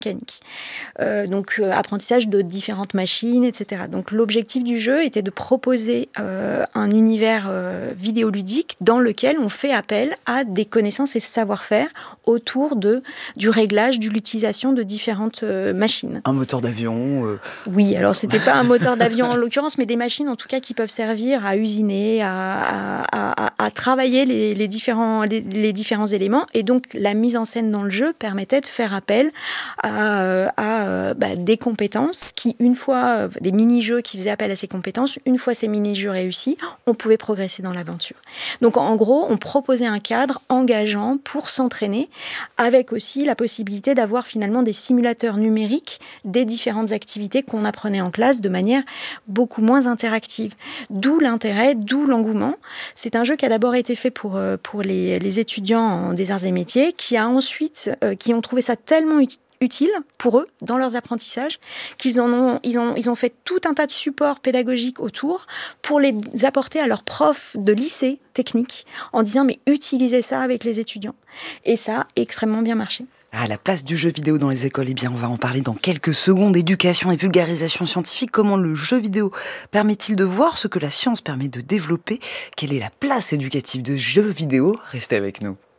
mécanique. Apprentissage de différentes machines, etc. Donc l'objectif du jeu était de proposer un univers vidéoludique dans lequel on fait appel à des connaissances et savoir-faire autour du réglage, de l'utilisation de différentes machines. Un moteur d'avion Oui, alors c'était pas un moteur d'avion en l'occurrence, mais des machines en tout cas qui peuvent servir à usiner, à travailler les différents éléments. Et donc la mise en scène dans le jeu permettait de faire appel à des compétences qui, une fois, des mini-jeux qui faisaient appel à ces compétences, une fois ces mini-jeux réussis, on pouvait progresser dans l'aventure. Donc en gros, on proposait un cadre engageant pour s'entraîner, avec aussi la possibilité d'avoir finalement des simulateurs numériques des différentes activités qu'on apprenait en classe de manière beaucoup moins interactive. D'où l'intérêt, d'où l'engouement. C'est un jeu qui a d'abord été fait pour les étudiants des arts et métiers, qui ont trouvé ça tellement utile pour eux dans leurs apprentissages qu'ils ont fait tout un tas de supports pédagogiques autour pour les apporter à leurs profs de lycée technique en disant mais utilisez ça avec les étudiants. Et ça a extrêmement bien marché. À la place du jeu vidéo dans les écoles, on va en parler dans quelques secondes. Éducation et vulgarisation scientifique, comment le jeu vidéo permet-il de voir ce que la science permet de développer ? Quelle est la place éducative de jeux vidéo ? Restez avec nous.